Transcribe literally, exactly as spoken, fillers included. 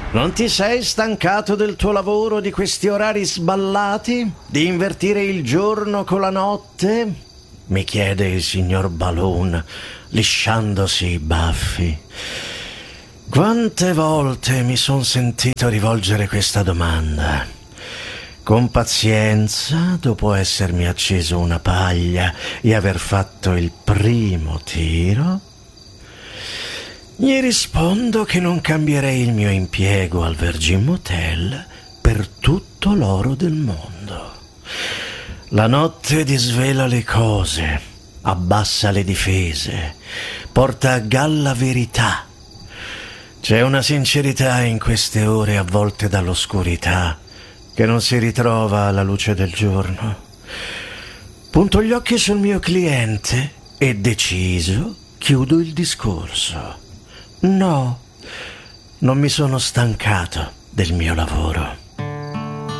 Non ti sei stancato del tuo lavoro, di questi orari sballati? Di invertire il giorno con la notte? Mi chiede il signor Balloon, lisciandosi i baffi. Quante volte mi son sentito rivolgere questa domanda. Con pazienza, dopo essermi acceso una paglia e aver fatto il primo tiro, gli rispondo che non cambierei il mio impiego al Virgin Motel per tutto l'oro del mondo. La notte disvela le cose, abbassa le difese, porta a galla verità. C'è una sincerità in queste ore avvolte dall'oscurità che non si ritrova alla luce del giorno. Punto gli occhi sul mio cliente e deciso chiudo il discorso. No, non mi sono stancato del mio lavoro.